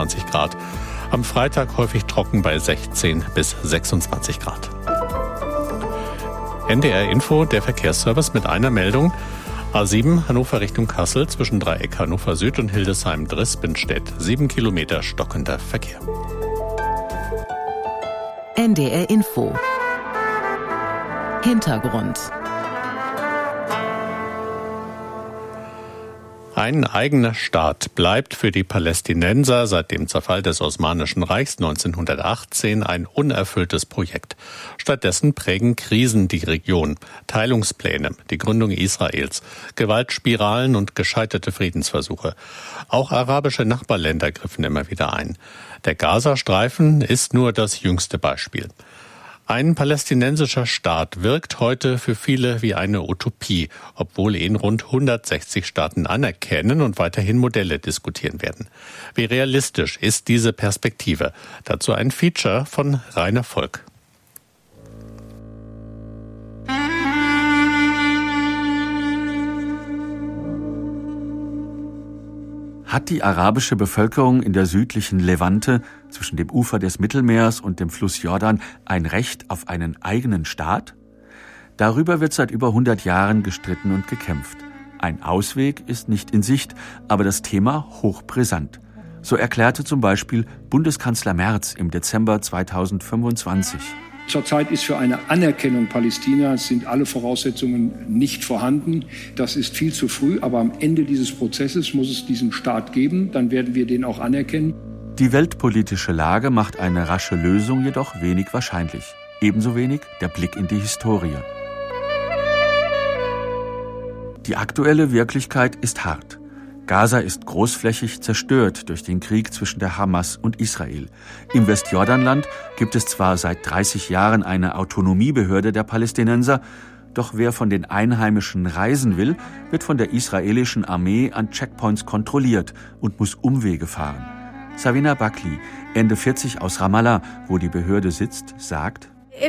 25 Grad. Am Freitag häufig trocken bei 16 bis 26 Grad. NDR Info, der Verkehrsservice mit einer Meldung. A7 Hannover Richtung Kassel zwischen Dreieck Hannover Süd und Hildesheim-Drispenstedt. 7 Kilometer stockender Verkehr. NDR Info. Hintergrund. Ein eigener Staat bleibt für die Palästinenser seit dem Zerfall des Osmanischen Reichs 1918 ein unerfülltes Projekt. Stattdessen prägen Krisen die Region, Teilungspläne, die Gründung Israels, Gewaltspiralen und gescheiterte Friedensversuche. Auch arabische Nachbarländer griffen immer wieder ein. Der Gazastreifen ist nur das jüngste Beispiel. Ein palästinensischer Staat wirkt heute für viele wie eine Utopie, obwohl ihn rund 160 Staaten anerkennen und weiterhin Modelle diskutieren werden. Wie realistisch ist diese Perspektive? Dazu ein Feature von Rainer Volk. Hat die arabische Bevölkerung in der südlichen Levante zwischen dem Ufer des Mittelmeers und dem Fluss Jordan ein Recht auf einen eigenen Staat? Darüber wird seit über 100 Jahren gestritten und gekämpft. Ein Ausweg ist nicht in Sicht, aber das Thema hochbrisant. So erklärte zum Beispiel Bundeskanzler Merz im Dezember 2025. Zurzeit ist für eine Anerkennung Palästinas sind alle Voraussetzungen nicht vorhanden. Das ist viel zu früh, aber am Ende dieses Prozesses muss es diesen Staat geben. Dann werden wir den auch anerkennen. Die weltpolitische Lage macht eine rasche Lösung jedoch wenig wahrscheinlich. Ebenso wenig der Blick in die Historie. Die aktuelle Wirklichkeit ist hart. Gaza ist großflächig zerstört durch den Krieg zwischen der Hamas und Israel. Im Westjordanland gibt es zwar seit 30 Jahren eine Autonomiebehörde der Palästinenser, doch wer von den Einheimischen reisen will, wird von der israelischen Armee an Checkpoints kontrolliert und muss Umwege fahren. Savina Bakli, Ende 40 aus Ramallah, wo die Behörde sitzt, sagt: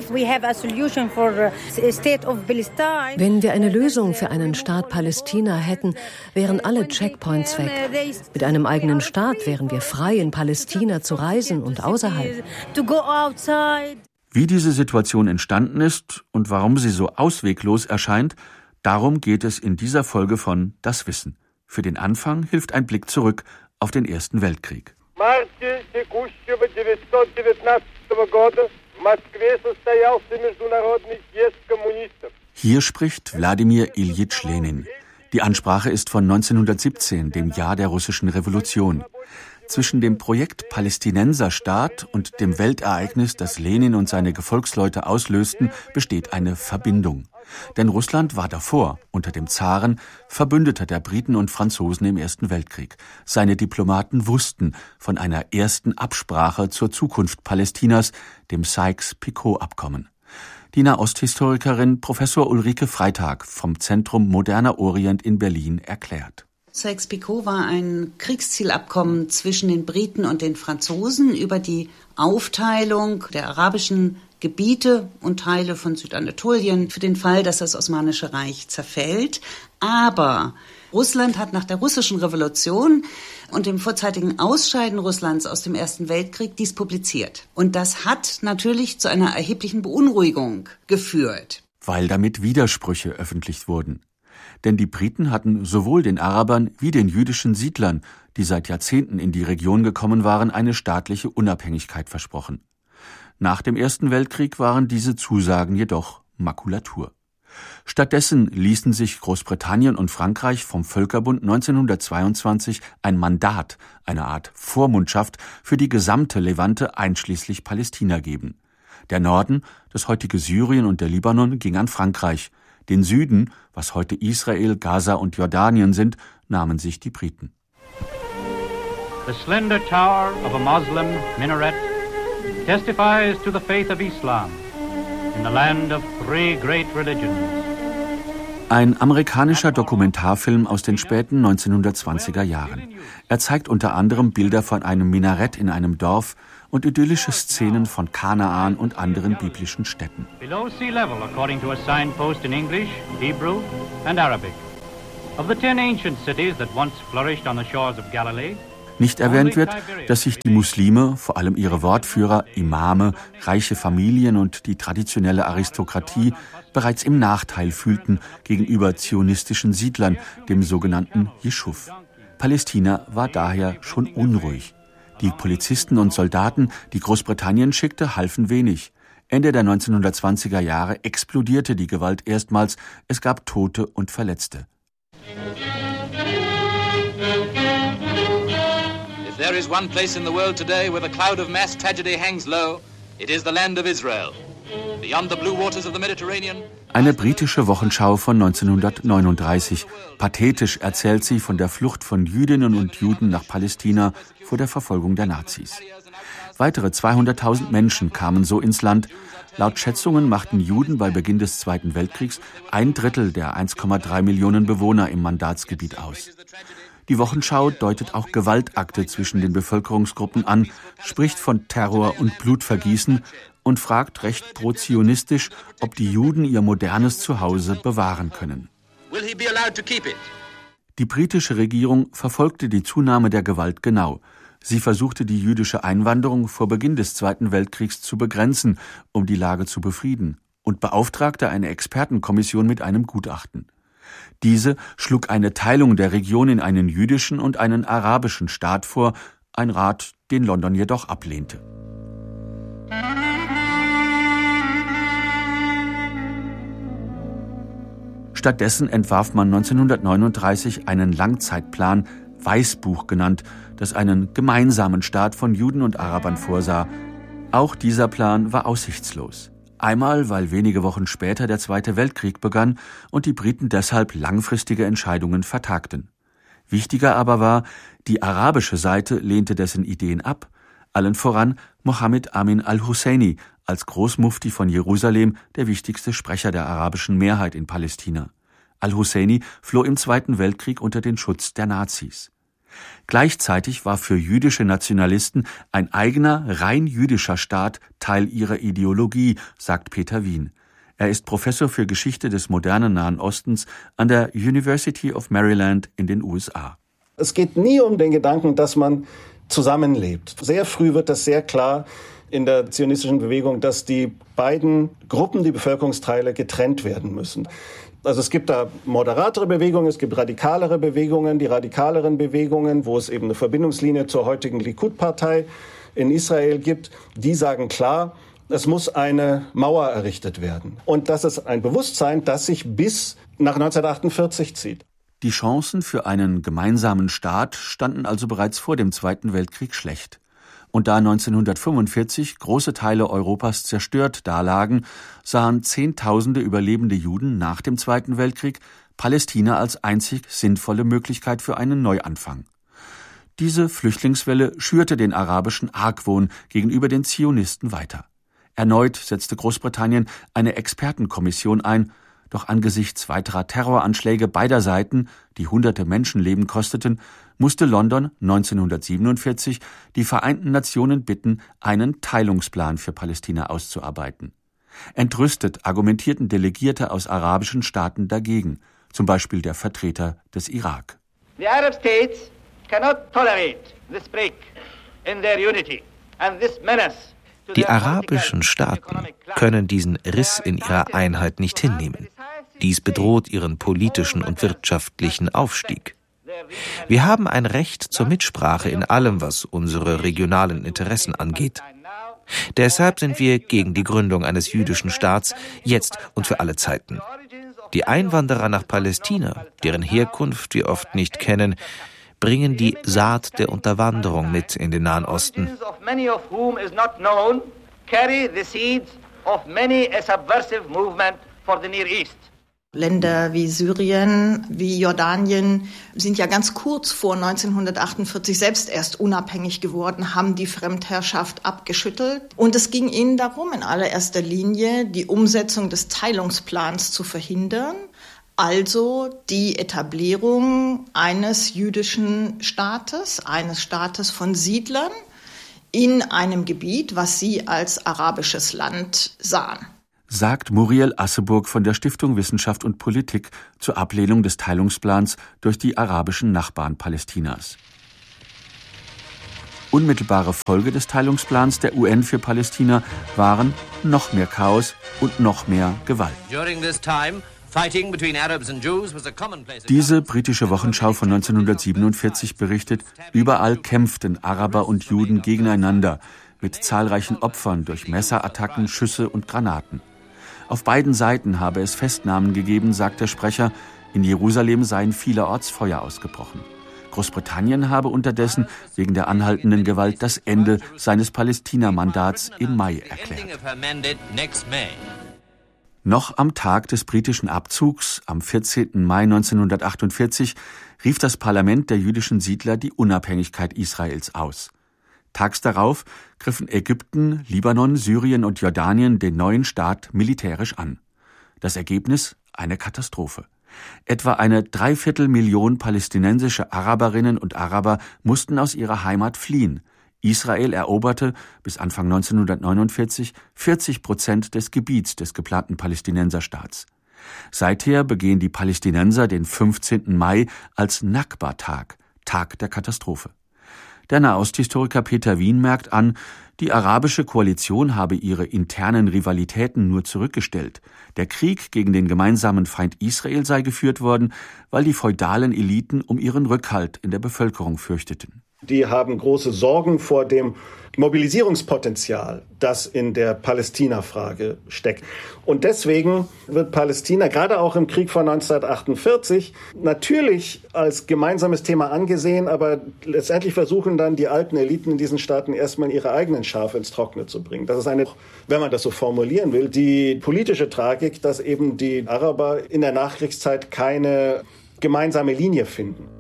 Wenn wir eine Lösung für einen Staat Palästina hätten, wären alle Checkpoints weg. Mit einem eigenen Staat wären wir frei, in Palästina zu reisen und außerhalb. Wie diese Situation entstanden ist und warum sie so ausweglos erscheint, darum geht es in dieser Folge von Das Wissen. Für den Anfang hilft ein Blick zurück auf den Ersten Weltkrieg. Hier spricht Wladimir Iljitsch Lenin. Die Ansprache ist von 1917, dem Jahr der russischen Revolution. Zwischen dem Projekt Palästinenserstaat und dem Weltereignis, das Lenin und seine Gefolgsleute auslösten, besteht eine Verbindung. Denn Russland war davor, unter dem Zaren, Verbündeter der Briten und Franzosen im Ersten Weltkrieg. Seine Diplomaten wussten von einer ersten Absprache zur Zukunft Palästinas, dem Sykes-Picot-Abkommen. Die Nahosthistorikerin Professor Ulrike Freitag vom Zentrum Moderner Orient in Berlin erklärt. Sykes-Picot war ein Kriegszielabkommen zwischen den Briten und den Franzosen über die Aufteilung der arabischen Gebiete und Teile von Südanatolien für den Fall, dass das Osmanische Reich zerfällt. Aber Russland hat nach der russischen Revolution und dem vorzeitigen Ausscheiden Russlands aus dem Ersten Weltkrieg dies publiziert. Und das hat natürlich zu einer erheblichen Beunruhigung geführt. Weil damit Widersprüche öffentlich wurden. Denn die Briten hatten sowohl den Arabern wie den jüdischen Siedlern, die seit Jahrzehnten in die Region gekommen waren, eine staatliche Unabhängigkeit versprochen. Nach dem Ersten Weltkrieg waren diese Zusagen jedoch Makulatur. Stattdessen ließen sich Großbritannien und Frankreich vom Völkerbund 1922 ein Mandat, eine Art Vormundschaft für die gesamte Levante einschließlich Palästina geben. Der Norden, das heutige Syrien und der Libanon, ging an Frankreich. Den Süden, was heute Israel, Gaza und Jordanien sind, nahmen sich die Briten. The slender tower of a Muslim minaret testifies to the faith of Islam in the land of three great religions. Ein amerikanischer Dokumentarfilm aus den späten 1920er Jahren. Er zeigt unter anderem Bilder von einem Minarett in einem Dorf und idyllische Szenen von Kanaan und anderen biblischen Städten. Below sea level, according to a signpost in English, Hebrew and Arabic. Of the 10 ancient cities that once flourished on the shores of Galilee, Nicht erwähnt wird, dass sich die Muslime, vor allem ihre Wortführer, Imame, reiche Familien und die traditionelle Aristokratie bereits im Nachteil fühlten gegenüber zionistischen Siedlern, dem sogenannten Jeschuv. Palästina war daher schon unruhig. Die Polizisten und Soldaten, die Großbritannien schickte, halfen wenig. Ende der 1920er Jahre explodierte die Gewalt erstmals. Es gab Tote und Verletzte. If there is one place in the world today where the cloud of mass tragedy hangs low, it is the land of Israel. Beyond the blue waters of the Mediterranean. Eine britische Wochenschau von 1939. Pathetisch erzählt sie von der Flucht von Jüdinnen und Juden nach Palästina vor der Verfolgung der Nazis. Weitere 200.000 Menschen kamen so ins Land. Laut Schätzungen machten Juden bei Beginn des Zweiten Weltkriegs 1/3 der 1,3 Millionen Bewohner im Mandatsgebiet aus. Die Wochenschau deutet auch Gewaltakte zwischen den Bevölkerungsgruppen an, spricht von Terror und Blutvergießen und fragt recht pro-zionistisch, ob die Juden ihr modernes Zuhause bewahren können. Die britische Regierung verfolgte die Zunahme der Gewalt genau. Sie versuchte, die jüdische Einwanderung vor Beginn des Zweiten Weltkriegs zu begrenzen, um die Lage zu befrieden, und beauftragte eine Expertenkommission mit einem Gutachten. Diese schlug eine Teilung der Region in einen jüdischen und einen arabischen Staat vor, ein Rat, den London jedoch ablehnte. Stattdessen entwarf man 1939 einen Langzeitplan, Weißbuch genannt, das einen gemeinsamen Staat von Juden und Arabern vorsah. Auch dieser Plan war aussichtslos. Einmal, weil wenige Wochen später der Zweite Weltkrieg begann und die Briten deshalb langfristige Entscheidungen vertagten. Wichtiger aber war, die arabische Seite lehnte dessen Ideen ab, allen voran Mohammed Amin al-Husseini als Großmufti von Jerusalem, der wichtigste Sprecher der arabischen Mehrheit in Palästina. Al-Husseini floh im Zweiten Weltkrieg unter den Schutz der Nazis. Gleichzeitig war für jüdische Nationalisten ein eigener, rein jüdischer Staat Teil ihrer Ideologie, sagt Peter Wien. Er ist Professor für Geschichte des modernen Nahen Ostens an der University of Maryland in den USA. Es geht nie um den Gedanken, dass man zusammenlebt. Sehr früh wird das sehr klar in der zionistischen Bewegung, dass die beiden Gruppen, die Bevölkerungsteile, getrennt werden müssen. Also es gibt da moderatere Bewegungen, es gibt radikalere Bewegungen. Die radikaleren Bewegungen, wo es eben eine Verbindungslinie zur heutigen Likud-Partei in Israel gibt, die sagen klar, es muss eine Mauer errichtet werden. Und das ist ein Bewusstsein, das sich bis nach 1948 zieht. Die Chancen für einen gemeinsamen Staat standen also bereits vor dem Zweiten Weltkrieg schlecht. Und da 1945 große Teile Europas zerstört dalagen, sahen Zehntausende überlebende Juden nach dem Zweiten Weltkrieg Palästina als einzig sinnvolle Möglichkeit für einen Neuanfang. Diese Flüchtlingswelle schürte den arabischen Argwohn gegenüber den Zionisten weiter. Erneut setzte Großbritannien eine Expertenkommission ein, doch angesichts weiterer Terroranschläge beider Seiten, die hunderte Menschenleben kosteten, musste London 1947 die Vereinten Nationen bitten, einen Teilungsplan für Palästina auszuarbeiten. Entrüstet argumentierten Delegierte aus arabischen Staaten dagegen, zum Beispiel der Vertreter des Irak. The Arab states cannot tolerate this break in their unity and this menace. Die arabischen Staaten können diesen Riss in ihrer Einheit nicht hinnehmen. Dies bedroht ihren politischen und wirtschaftlichen Aufstieg. Wir haben ein Recht zur Mitsprache in allem, was unsere regionalen Interessen angeht. Deshalb sind wir gegen die Gründung eines jüdischen Staats, jetzt und für alle Zeiten. Die Einwanderer nach Palästina, deren Herkunft wir oft nicht kennen, bringen die Saat der Unterwanderung mit in den Nahen Osten. Länder wie Syrien, wie Jordanien sind ja ganz kurz vor 1948 selbst erst unabhängig geworden, haben die Fremdherrschaft abgeschüttelt. Und es ging ihnen darum, in allererster Linie die Umsetzung des Teilungsplans zu verhindern, also die Etablierung eines jüdischen Staates, eines Staates von Siedlern in einem Gebiet, was sie als arabisches Land sahen. Sagt Muriel Asseburg von der Stiftung Wissenschaft und Politik zur Ablehnung des Teilungsplans durch die arabischen Nachbarn Palästinas. Unmittelbare Folge des Teilungsplans der UN für Palästina waren noch mehr Chaos und noch mehr Gewalt. Diese britische Wochenschau von 1947 berichtet, überall kämpften Araber und Juden gegeneinander, mit zahlreichen Opfern durch Messerattacken, Schüsse und Granaten. Auf beiden Seiten habe es Festnahmen gegeben, sagt der Sprecher. In Jerusalem seien vielerorts Feuer ausgebrochen. Großbritannien habe unterdessen wegen der anhaltenden Gewalt das Ende seines Palästina-Mandats im Mai erklärt. Noch am Tag des britischen Abzugs, am 14. Mai 1948, rief das Parlament der jüdischen Siedler die Unabhängigkeit Israels aus. Tags darauf griffen Ägypten, Libanon, Syrien und Jordanien den neuen Staat militärisch an. Das Ergebnis? Eine Katastrophe. Etwa 250.000 palästinensische Araberinnen und Araber mussten aus ihrer Heimat fliehen. Israel eroberte bis Anfang 1949 40% des Gebiets des geplanten Palästinenserstaats. Seither begehen die Palästinenser den 15. Mai als Nakba-Tag, Tag der Katastrophe. Der Nahosthistoriker Peter Wien merkt an, die arabische Koalition habe ihre internen Rivalitäten nur zurückgestellt. Der Krieg gegen den gemeinsamen Feind Israel sei geführt worden, weil die feudalen Eliten um ihren Rückhalt in der Bevölkerung fürchteten. Die haben große Sorgen vor dem Mobilisierungspotenzial, das in der Palästina-Frage steckt. Und deswegen wird Palästina, gerade auch im Krieg von 1948, natürlich als gemeinsames Thema angesehen, aber letztendlich versuchen dann die alten Eliten in diesen Staaten erstmal ihre eigenen Schafe ins Trockene zu bringen. Das ist eine, wenn man das so formulieren will, die politische Tragik, dass eben die Araber in der Nachkriegszeit keine gemeinsame Linie finden.